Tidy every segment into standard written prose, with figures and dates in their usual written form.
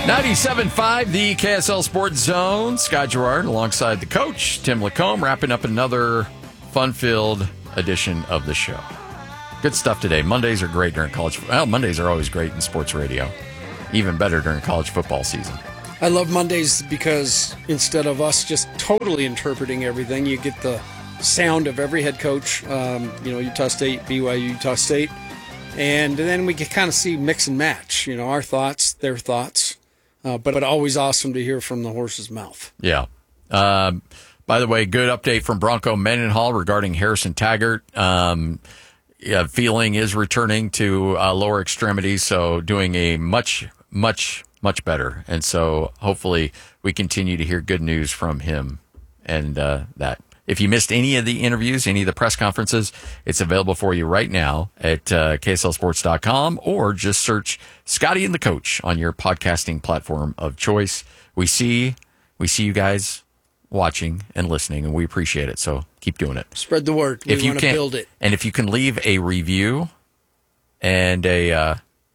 97.5, the KSL Sports Zone. Scott Gerard alongside the coach, Tim Lacombe, wrapping up another fun-filled edition of the show. Good stuff today. Mondays are great during Mondays are always great in sports radio. Even better during college football season. I love Mondays because instead of us just totally interpreting everything, you get the sound of every head coach, Utah State, BYU, Utah State, and then we can kind of see mix and match, our thoughts, their thoughts. But always awesome to hear from the horse's mouth. Yeah. By the way, good update from Bronco Mendenhall regarding Harrison Taggart. Feeling is returning to lower extremities, so doing a much, much, much better. And so hopefully we continue to hear good news from him and that. If you missed any of the interviews, any of the press conferences, it's available for you right now at KSLSports.com or just search Scotty and the Coach on your podcasting platform of choice. We see you guys watching and listening, and we appreciate it. So keep doing it. Spread the word. We want to build it. And if you can leave a review and a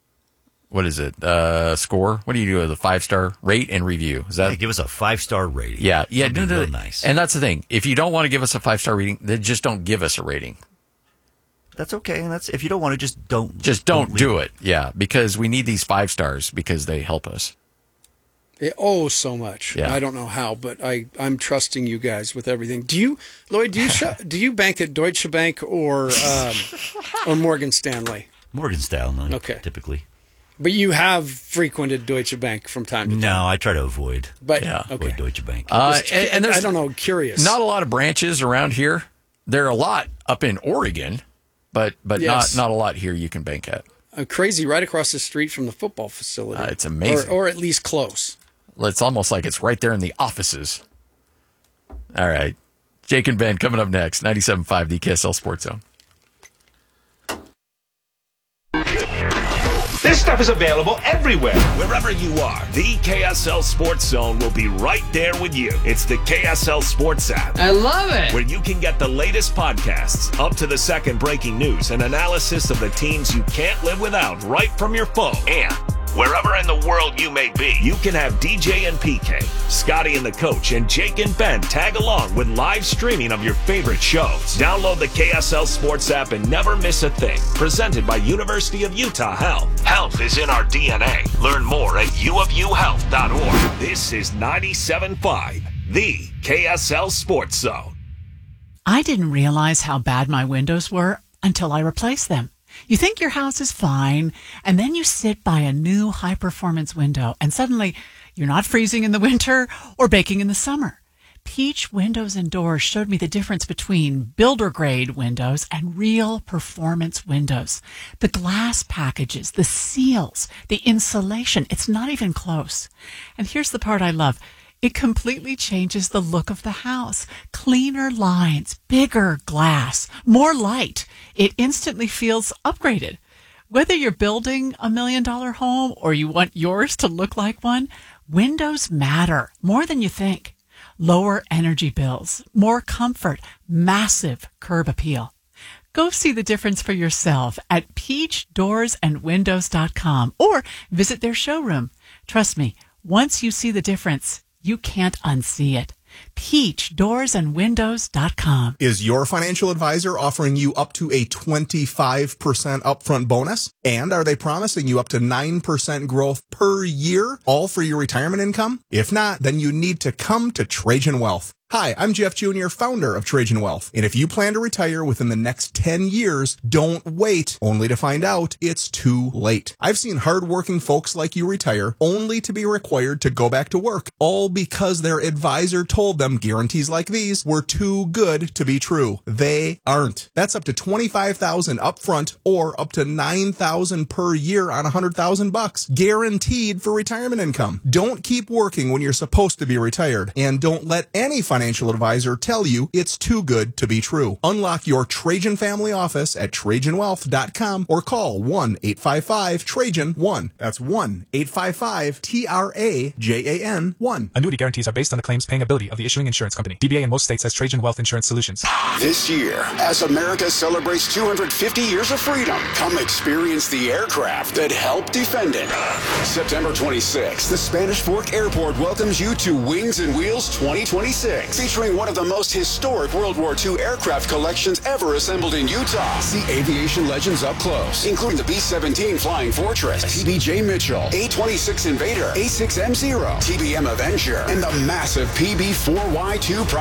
score? What do you do with a 5-star rate and review? Is that give us a 5-star rating? Yeah. Real nice. And that's the thing. If you don't want to give us a 5-star rating, then just don't give us a rating. That's okay. And if you don't want to, just don't do it. Yeah, because we need these 5 stars because they help us. So much. Yeah. I don't know how, but I'm trusting you guys with everything. Lloyd, do you bank at Deutsche Bank or Morgan Stanley? Morgan Stanley. Okay. Typically. But you have frequented Deutsche Bank from time to time. No, I try to avoid. But avoid Deutsche Bank. And there's, I don't know, curious. Not a lot of branches around here. There are a lot up in Oregon, but yes. not a lot here you can bank at. Crazy, right across the street from the football facility. It's amazing, or at least close. It's almost like it's right there in the offices. All right, Jake and Ben coming up next. 97.5, the KSL Sports Zone. This stuff is available everywhere. Wherever you are, the KSL Sports Zone will be right there with you. It's the KSL Sports app. I love it. Where you can get the latest podcasts, up to the second breaking news, and analysis of the teams you can't live without right from your phone. And wherever in the world you may be, you can have DJ and PK, Scotty and the Coach, and Jake and Ben tag along with live streaming of your favorite shows. Download the KSL Sports app and never miss a thing. Presented by University of Utah Health. Health is in our DNA. Learn more at uofuhealth.org. This is 97.5, the KSL Sports Zone. I didn't realize how bad my windows were until I replaced them. You think your house is fine, and then you sit by a new high-performance window, and suddenly you're not freezing in the winter or baking in the summer. Peach Windows and Doors showed me the difference between builder-grade windows and real performance windows. The glass packages, the seals, the insulation, it's not even close. And here's the part I love. It completely changes the look of the house. Cleaner lines, bigger glass, more light. It instantly feels upgraded. Whether you're building $1 million home or you want yours to look like one, windows matter more than you think. Lower energy bills, more comfort, massive curb appeal. Go see the difference for yourself at peachdoorsandwindows.com or visit their showroom. Trust me, once you see the difference, you can't unsee it. peachdoorsandwindows.com. Is your financial advisor offering you up to a 25% upfront bonus? And are they promising you up to 9% growth per year, all for your retirement income? If not, then you need to come to Trajan Wealth. Hi, I'm Jeff Jr., founder of Trajan Wealth. And if you plan to retire within the next 10 years, don't wait only to find out it's too late. I've seen hardworking folks like you retire only to be required to go back to work, all because their advisor told them guarantees like these were too good to be true. They aren't. That's up to $25,000 upfront or up to $9,000 per year on $100,000, guaranteed for retirement income. Don't keep working when you're supposed to be retired, and don't let any financial advisor tell you it's too good to be true. Unlock your Trajan family office at TrajanWealth.com or call 1-855-TRAJAN-1. That's 1-855-TRAJAN-1. Annuity guarantees are based on the claims paying ability of the issuing insurance company. DBA in most states has Trajan Wealth Insurance Solutions. This year, as America celebrates 250 years of freedom, come experience the aircraft that helped defend it. September 26th, the Spanish Fork Airport welcomes you to Wings and Wheels 2026, featuring one of the most historic World War II aircraft collections ever assembled in Utah. See aviation legends up close, including the B-17 Flying Fortress, TBJ Mitchell, A-26 Invader, A-6M0, TBM Avenger, and the massive PB-4Y2